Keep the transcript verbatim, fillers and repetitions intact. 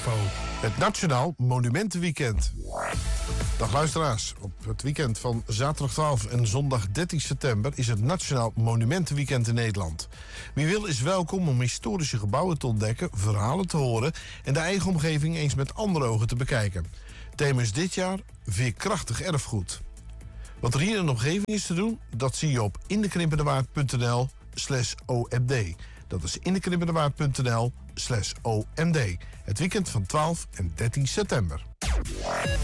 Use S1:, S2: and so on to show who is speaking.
S1: Info. Het Nationaal Monumentenweekend. Dag luisteraars, op het weekend van zaterdag twaalf en zondag dertien september is het Nationaal Monumentenweekend in Nederland. Wie wil is welkom om historische gebouwen te ontdekken, verhalen te horen en de eigen omgeving eens met andere ogen te bekijken. Thema is dit jaar veerkrachtig erfgoed. Wat er hier in de omgeving is te doen, dat zie je op indekrimpendewaard.nl slash omd. Dat is indekrimpendewaard.nl slash omd. Het weekend van twaalf en dertien september.